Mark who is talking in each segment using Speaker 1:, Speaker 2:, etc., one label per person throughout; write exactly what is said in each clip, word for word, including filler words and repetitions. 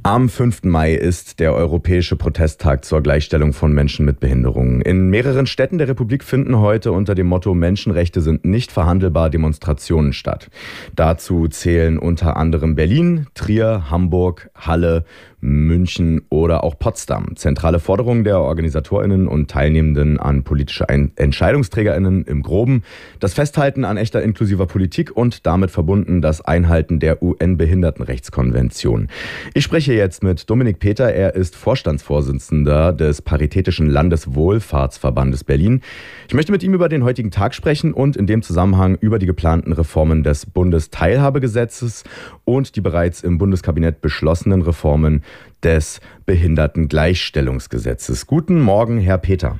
Speaker 1: Am fünften Mai ist der Europäische Protesttag zur Gleichstellung von Menschen mit Behinderungen. In mehreren Städten der Republik finden heute unter dem Motto Menschenrechte sind nicht verhandelbar Demonstrationen statt. Dazu zählen unter anderem Berlin, Trier, Hamburg, Halle, München oder auch Potsdam. Zentrale Forderungen der OrganisatorInnen und Teilnehmenden an politische EntscheidungsträgerInnen im Groben, das Festhalten an echter inklusiver Politik und damit verbunden das Einhalten der U N-Behindertenrechtskonvention. Ich spreche jetzt mit Dominik Peter. Er ist Vorstandsvorsitzender des Paritätischen Landeswohlfahrtsverbandes Berlin. Ich möchte mit ihm über den heutigen Tag sprechen und in dem Zusammenhang über die geplanten Reformen des Bundesteilhabegesetzes und die bereits im Bundeskabinett beschlossenen Reformen des Behindertengleichstellungsgesetzes. Guten Morgen, Herr Peter.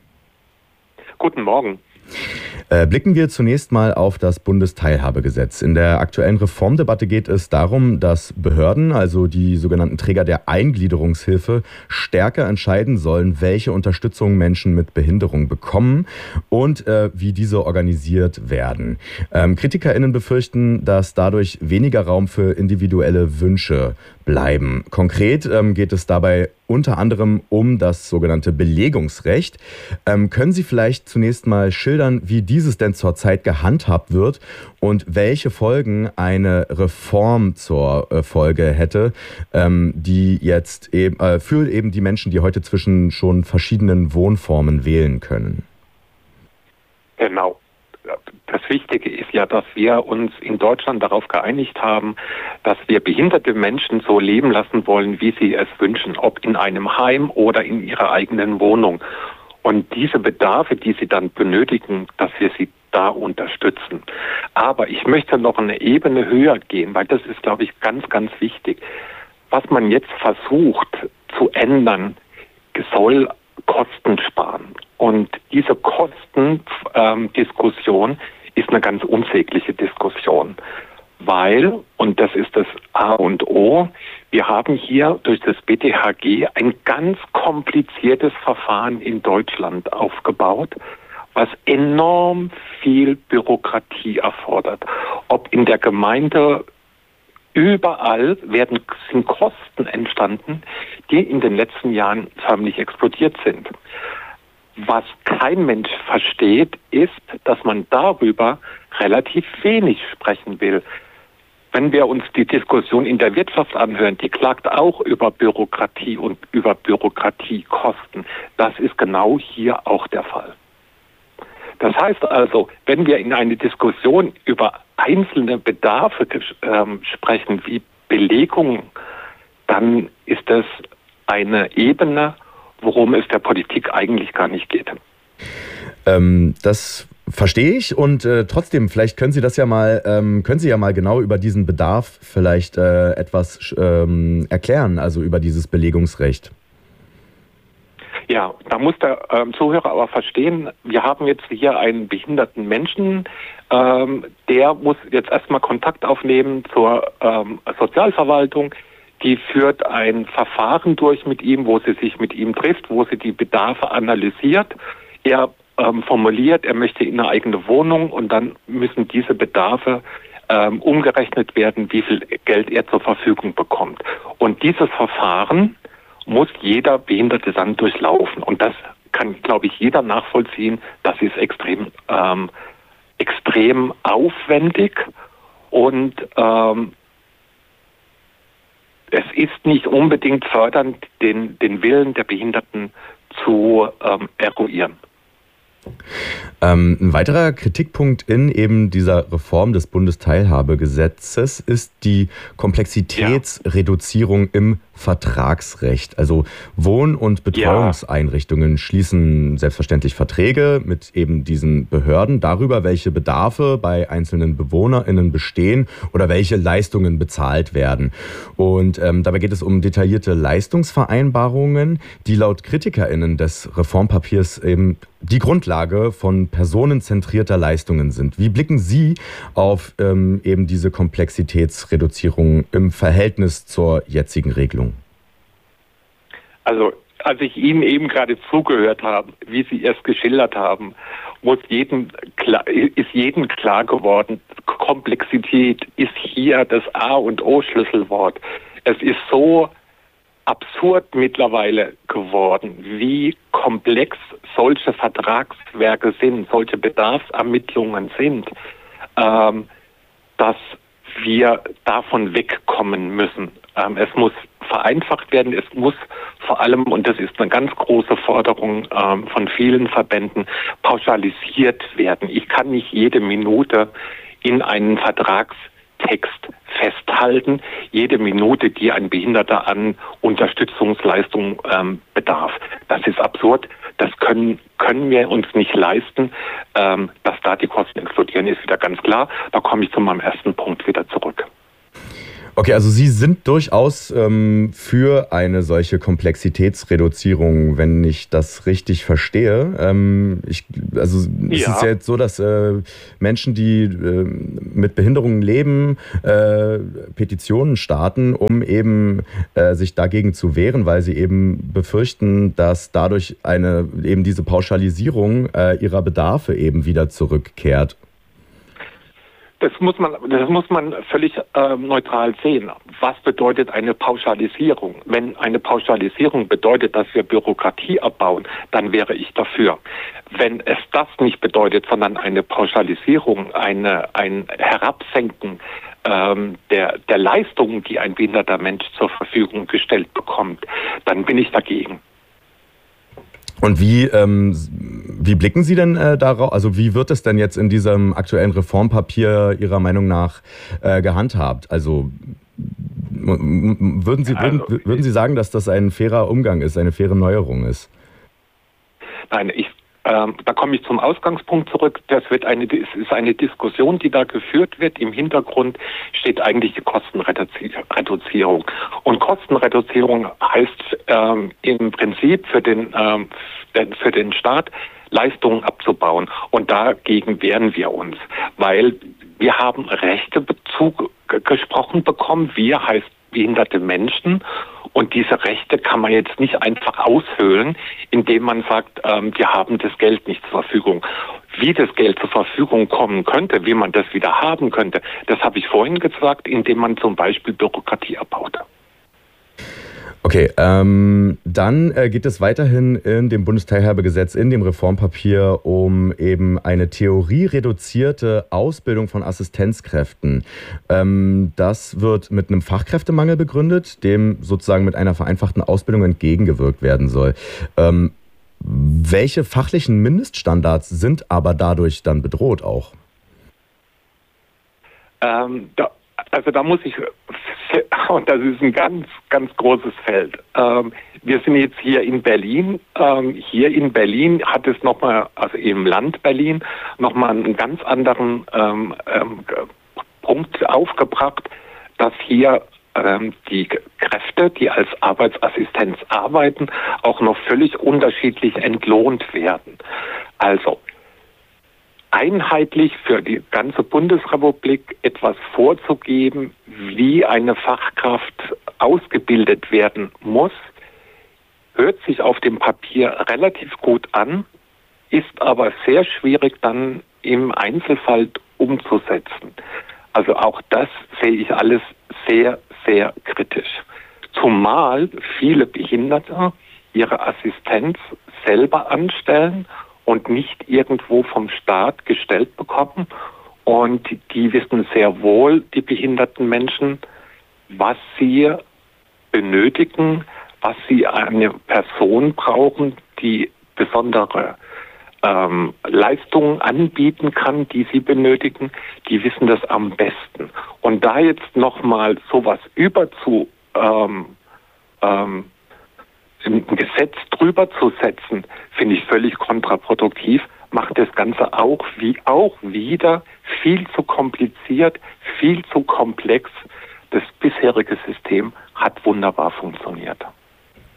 Speaker 2: Guten Morgen.
Speaker 1: Äh, blicken wir zunächst mal auf das Bundesteilhabegesetz. In der aktuellen Reformdebatte geht es darum, dass Behörden, also die sogenannten Träger der Eingliederungshilfe, stärker entscheiden sollen, welche Unterstützung Menschen mit Behinderung bekommen und äh, wie diese organisiert werden. Ähm, KritikerInnen befürchten, dass dadurch weniger Raum für individuelle Wünsche bleiben. Konkret ähm, geht es dabei unter anderem um das sogenannte Belegungsrecht. Ähm, können Sie vielleicht zunächst mal schildern, wie dieses denn zurzeit gehandhabt wird und welche Folgen eine Reform zur äh, Folge hätte, ähm, die jetzt eben, äh, für eben die Menschen, die heute zwischen schon verschiedenen Wohnformen wählen können?
Speaker 2: Genau. Das Wichtige ist ja, dass wir uns in Deutschland darauf geeinigt haben, dass wir behinderte Menschen so leben lassen wollen, wie sie es wünschen, ob in einem Heim oder in ihrer eigenen Wohnung. Und diese Bedarfe, die sie dann benötigen, dass wir sie da unterstützen. Aber ich möchte noch eine Ebene höher gehen, weil das ist, glaube ich, ganz, ganz wichtig. Was man jetzt versucht zu ändern, soll Kosten sparen. Und diese Kostendiskussion ähm, ist eine ganz unsägliche Diskussion, weil, und das ist das A und O, wir haben hier durch das B T H G ein ganz kompliziertes Verfahren in Deutschland aufgebaut, was enorm viel Bürokratie erfordert. Ob in der Gemeinde, überall werden, sind Kosten entstanden, die in den letzten Jahren förmlich explodiert sind. Was kein Mensch versteht, ist, dass man darüber relativ wenig sprechen will. Wenn wir uns die Diskussion in der Wirtschaft anhören, die klagt auch über Bürokratie und über Bürokratiekosten. Das ist genau hier auch der Fall. Das heißt also, wenn wir in eine Diskussion über einzelne Bedarfe ähm, sprechen, wie Belegung, dann ist das eine Ebene, worum es der Politik eigentlich gar nicht geht.
Speaker 1: Ähm, das verstehe ich und äh, trotzdem, vielleicht können Sie das ja mal, ähm, können Sie ja mal genau über diesen Bedarf vielleicht äh, etwas ähm, erklären, also über dieses Belegungsrecht.
Speaker 2: Ja, da muss der ähm, Zuhörer aber verstehen, wir haben jetzt hier einen behinderten Menschen, ähm, der muss jetzt erstmal Kontakt aufnehmen zur ähm, Sozialverwaltung. Die führt ein Verfahren durch mit ihm, wo sie sich mit ihm trifft, wo sie die Bedarfe analysiert. Er ähm, formuliert, er möchte in eine eigene Wohnung und dann müssen diese Bedarfe ähm, umgerechnet werden, wie viel Geld er zur Verfügung bekommt. Und dieses Verfahren muss jeder Behinderte dann durchlaufen. Und das kann, glaube ich, jeder nachvollziehen. Das ist extrem, ähm, extrem aufwendig und ähm, es ist nicht unbedingt fördernd, den, den Willen der Behinderten zu ähm, eruieren.
Speaker 1: Ähm, ein weiterer Kritikpunkt in eben dieser Reform des Bundesteilhabegesetzes ist die Komplexitätsreduzierung ja. im Vertragsrecht. Also Wohn- und Betreuungseinrichtungen ja. schließen selbstverständlich Verträge mit eben diesen Behörden darüber, welche Bedarfe bei einzelnen BewohnerInnen bestehen oder welche Leistungen bezahlt werden. Und ähm, dabei geht es um detaillierte Leistungsvereinbarungen, die laut KritikerInnen des Reformpapiers eben die Grundlage von personenzentrierter Leistungen sind. Wie blicken Sie auf ähm, eben diese Komplexitätsreduzierung im Verhältnis zur jetzigen Regelung?
Speaker 2: Also, als ich Ihnen eben gerade zugehört habe, wie Sie es geschildert haben, muss jedem klar, ist jedem klar geworden, Komplexität ist hier das A und O Schlüsselwort. Es ist so absurd mittlerweile geworden, wie komplex solche Vertragswerke sind, solche Bedarfsermittlungen sind, ähm, dass wir davon wegkommen müssen. Ähm, es muss vereinfacht werden, es muss vor allem, und das ist eine ganz große Forderung ähm, von vielen Verbänden, pauschalisiert werden. Ich kann nicht jede Minute in einen Vertragstext festhalten, jede Minute, die ein Behinderter an Unterstützungsleistung ähm, bedarf. Das ist absurd, das können, können wir uns nicht leisten. Ähm, dass da die Kosten explodieren, ist wieder ganz klar. Da komme ich zu meinem ersten Punkt wieder zurück.
Speaker 1: Okay, also Sie sind durchaus ähm, für eine solche Komplexitätsreduzierung, wenn ich das richtig verstehe. Ähm, ich, also es
Speaker 2: Ja.
Speaker 1: ist ja jetzt so, dass äh, Menschen, die äh, mit Behinderungen leben, äh, Petitionen starten, um eben äh, sich dagegen zu wehren, weil sie eben befürchten, dass dadurch eine eben diese Pauschalisierung äh, ihrer Bedarfe eben wieder zurückkehrt.
Speaker 2: Das muss man, das muss man völlig äh, neutral sehen. Was bedeutet eine Pauschalisierung? Wenn eine Pauschalisierung bedeutet, dass wir Bürokratie abbauen, dann wäre ich dafür. Wenn es das nicht bedeutet, sondern eine Pauschalisierung, eine, ein Herabsenken ähm, der, der Leistungen, die ein behinderter Mensch zur Verfügung gestellt bekommt, dann bin ich dagegen.
Speaker 1: Und wie, ähm, wie blicken Sie denn äh, darauf, also wie wird es denn jetzt in diesem aktuellen Reformpapier Ihrer Meinung nach äh, gehandhabt? Also würden Sie, würden,
Speaker 2: Also,
Speaker 1: würden Sie sagen, dass das ein fairer Umgang ist, eine faire Neuerung ist?
Speaker 2: Nein, ich Ähm, da komme ich zum Ausgangspunkt zurück. Das wird eine, es ist eine Diskussion, die da geführt wird. Im Hintergrund steht eigentlich die Kostenreduzierung. Und Kostenreduzierung heißt ähm, im Prinzip für den, ähm, für den Staat, Leistungen abzubauen. Und dagegen wehren wir uns, weil wir haben Rechtebezug gesprochen bekommen. Wir heißt behinderte Menschen. Und diese Rechte kann man jetzt nicht einfach aushöhlen, indem man sagt, ähm, wir haben das Geld nicht zur Verfügung. Wie das Geld zur Verfügung kommen könnte, wie man das wieder haben könnte, das habe ich vorhin gesagt, indem man zum Beispiel Bürokratie abbaut.
Speaker 1: Okay, ähm, dann äh, geht es weiterhin in dem Bundesteilhabegesetz, in dem Reformpapier, um eben eine theoriereduzierte Ausbildung von Assistenzkräften. Ähm, das wird mit einem Fachkräftemangel begründet, dem sozusagen mit einer vereinfachten Ausbildung entgegengewirkt werden soll. Ähm, welche fachlichen Mindeststandards sind aber dadurch dann bedroht auch?
Speaker 2: Ähm, da Also da muss ich, und das ist ein ganz, ganz großes Feld. Ähm, wir sind jetzt hier in Berlin. Ähm, hier in Berlin hat es nochmal, also im Land Berlin, nochmal einen ganz anderen ähm, ähm, Punkt aufgebracht, dass hier ähm, die Kräfte, die als Arbeitsassistenz arbeiten, auch noch völlig unterschiedlich entlohnt werden. Also einheitlich für die ganze Bundesrepublik etwas vorzugeben, wie eine Fachkraft ausgebildet werden muss, hört sich auf dem Papier relativ gut an, ist aber sehr schwierig dann im Einzelfall umzusetzen. Also auch das sehe ich alles sehr, sehr kritisch. Zumal viele Behinderte ihre Assistenz selber anstellen und nicht irgendwo vom Staat gestellt bekommen. Und die wissen sehr wohl, die behinderten Menschen, was sie benötigen, was sie eine Person brauchen, die besondere ähm, Leistungen anbieten kann, die sie benötigen. Die wissen das am besten. Und da jetzt nochmal sowas überzu ähm, ähm, ein Gesetz drüber zu setzen, finde ich völlig kontraproduktiv, macht das Ganze auch wie auch wieder viel zu kompliziert, viel zu komplex. Das bisherige System hat wunderbar funktioniert.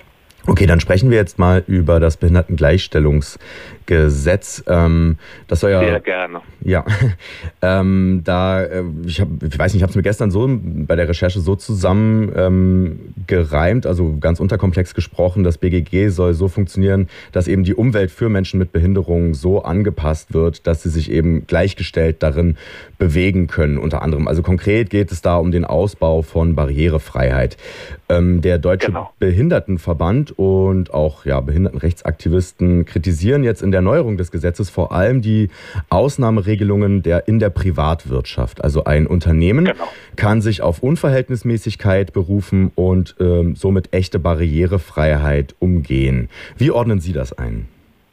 Speaker 1: Okay, dann sprechen wir jetzt mal über das Behindertengleichstellungsgesetz. Ähm, das soll ja,
Speaker 2: Sehr gerne.
Speaker 1: Ja, ähm, da, äh, ich, hab, ich weiß nicht, ich habe es mir gestern so bei der Recherche so zusammen ähm, gereimt, also ganz unterkomplex gesprochen. Das B G G soll so funktionieren, dass eben die Umwelt für Menschen mit Behinderungen so angepasst wird, dass sie sich eben gleichgestellt darin bewegen können, unter anderem. Also konkret geht es da um den Ausbau von Barrierefreiheit. Ähm, der Deutsche
Speaker 2: Genau.
Speaker 1: Behindertenverband und auch ja, Behindertenrechtsaktivisten kritisieren jetzt in der Neuerung des Gesetzes vor allem die Ausnahmeregelungen der, in der Privatwirtschaft. Also ein Unternehmen
Speaker 2: Genau.
Speaker 1: kann sich auf Unverhältnismäßigkeit berufen und ähm, somit echte Barrierefreiheit umgehen. Wie ordnen Sie das ein?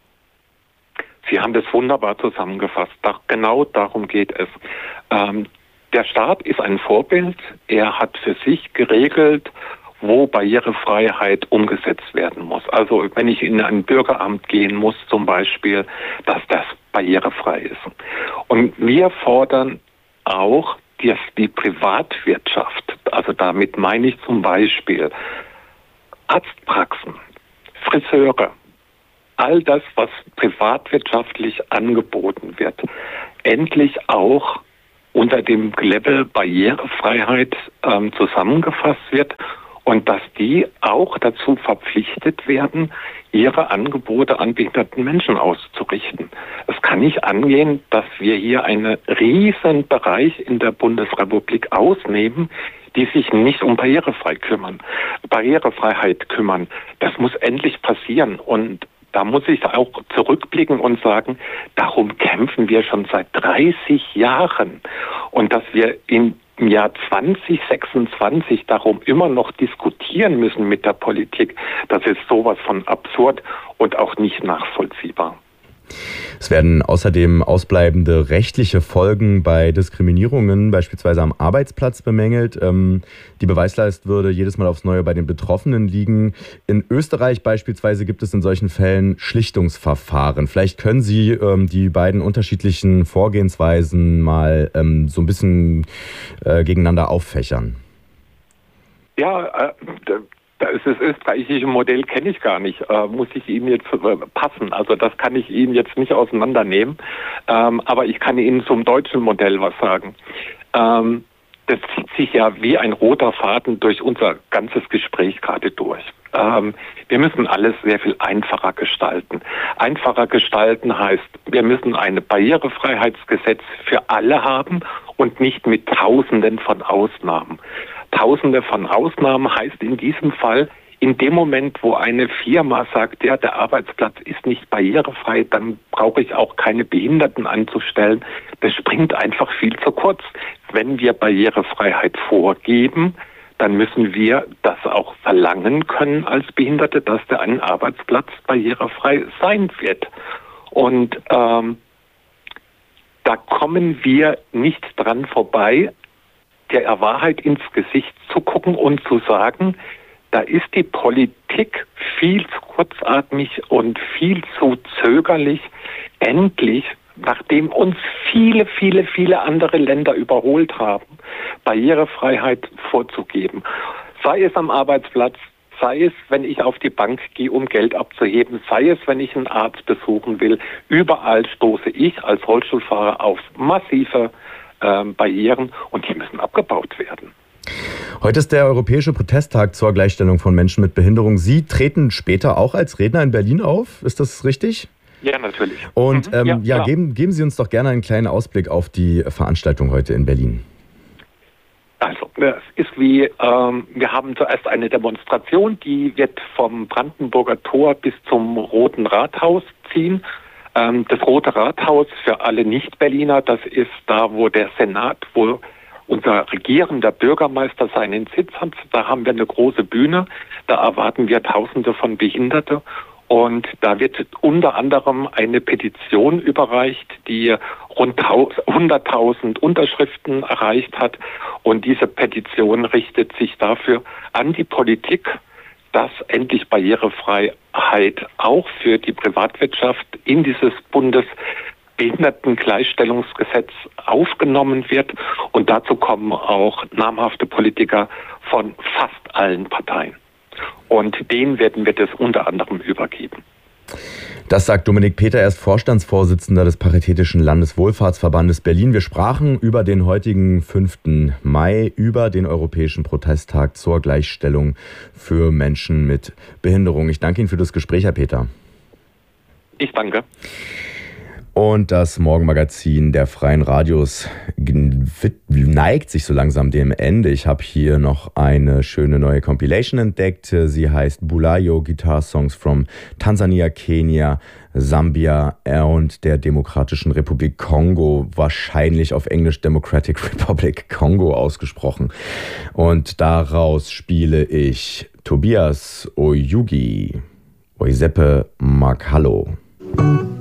Speaker 2: Sie haben das wunderbar zusammengefasst. Da, genau darum geht es. Ähm, der Staat ist ein Vorbild. Er hat für sich geregelt, wo Barrierefreiheit umgesetzt werden muss. Also wenn ich in ein Bürgeramt gehen muss zum Beispiel, dass das barrierefrei ist. Und wir fordern auch, dass die Privatwirtschaft, also damit meine ich zum Beispiel Arztpraxen, Friseure, all das, was privatwirtschaftlich angeboten wird, endlich auch unter dem Level Barrierefreiheit ähm, zusammengefasst wird und dass die auch dazu verpflichtet werden, ihre Angebote an behinderten Menschen auszurichten. Es kann nicht angehen, dass wir hier einen riesen Bereich in der Bundesrepublik ausnehmen, die sich nicht um Barrierefrei kümmern, Barrierefreiheit kümmern. Das muss endlich passieren und da muss ich auch zurückblicken und sagen, darum kämpfen wir schon seit dreißig Jahren. Und dass wir in im Jahr zwanzig sechsundzwanzig darum immer noch diskutieren müssen mit der Politik, das ist sowas von absurd und auch nicht nachvollziehbar.
Speaker 1: Es werden außerdem ausbleibende rechtliche Folgen bei Diskriminierungen, beispielsweise am Arbeitsplatz, bemängelt. Ähm, die Beweislast würde jedes Mal aufs Neue bei den Betroffenen liegen. In Österreich beispielsweise gibt es in solchen Fällen Schlichtungsverfahren. Vielleicht können Sie ähm, die beiden unterschiedlichen Vorgehensweisen mal ähm, so ein bisschen äh, gegeneinander auffächern.
Speaker 2: Ja, äh, das österreichische Modell kenne ich gar nicht, äh, muss ich Ihnen jetzt äh, passen. Also das kann ich Ihnen jetzt nicht auseinandernehmen. Ähm, aber ich kann Ihnen zum deutschen Modell was sagen. Ähm, das zieht sich ja wie ein roter Faden durch unser ganzes Gespräch gerade durch. Ähm, wir müssen alles sehr viel einfacher gestalten. Einfacher gestalten heißt, wir müssen ein Barrierefreiheitsgesetz für alle haben und nicht mit Tausenden von Ausnahmen. Tausende von Ausnahmen heißt in diesem Fall, in dem Moment, wo eine Firma sagt, ja, der Arbeitsplatz ist nicht barrierefrei, dann brauche ich auch keine Behinderten anzustellen. Das springt einfach viel zu kurz. Wenn wir Barrierefreiheit vorgeben, dann müssen wir das auch verlangen können als Behinderte, dass der ein Arbeitsplatz barrierefrei sein wird. Und ähm, da kommen wir nicht dran vorbei, der Wahrheit ins Gesicht zu gucken und zu sagen, da ist die Politik viel zu kurzatmig und viel zu zögerlich, endlich, nachdem uns viele, viele, viele andere Länder überholt haben, Barrierefreiheit vorzugeben. Sei es am Arbeitsplatz, sei es, wenn ich auf die Bank gehe, um Geld abzuheben, sei es, wenn ich einen Arzt besuchen will. Überall stoße ich als Rollstuhlfahrer auf massive Barrieren und die müssen abgebaut werden.
Speaker 1: Heute ist der Europäische Protesttag zur Gleichstellung von Menschen mit Behinderung. Sie treten später auch als Redner in Berlin auf, ist das richtig?
Speaker 2: Ja, natürlich.
Speaker 1: Und mhm, ähm, ja, ja geben, geben Sie uns doch gerne einen kleinen Ausblick auf die Veranstaltung heute in Berlin.
Speaker 2: Also, es ist wie, ähm, wir haben zuerst eine Demonstration, die wird vom Brandenburger Tor bis zum Roten Rathaus ziehen. Das Rote Rathaus für alle Nicht-Berliner, das ist da, wo der Senat, wo unser regierender Bürgermeister seinen Sitz hat. Da haben wir eine große Bühne, da erwarten wir Tausende von Behinderte. Und da wird unter anderem eine Petition überreicht, die rund hunderttausend Unterschriften erreicht hat. Und diese Petition richtet sich dafür an die Politik, dass endlich Barrierefreiheit auch für die Privatwirtschaft in dieses Bundesbehindertengleichstellungsgesetz aufgenommen wird. Und dazu kommen auch namhafte Politiker von fast allen Parteien. Und denen werden wir das unter anderem übergeben.
Speaker 1: Das sagt Dominik Peter, er ist Vorstandsvorsitzender des Paritätischen Landeswohlfahrtsverbandes Berlin. Wir sprachen über den heutigen fünften Mai, über den Europäischen Protesttag zur Gleichstellung für Menschen mit Behinderung. Ich danke Ihnen für das Gespräch, Herr Peter.
Speaker 2: Ich danke.
Speaker 1: Und das Morgenmagazin der Freien Radios neigt sich so langsam dem Ende. Ich habe hier noch eine schöne neue Compilation entdeckt. Sie heißt Bulayo Guitar Songs from Tansania, Kenia, Sambia und der Demokratischen Republik Kongo. Wahrscheinlich auf Englisch Democratic Republic Kongo ausgesprochen. Und daraus spiele ich Tobias Oyugi, Oiseppe Makalo.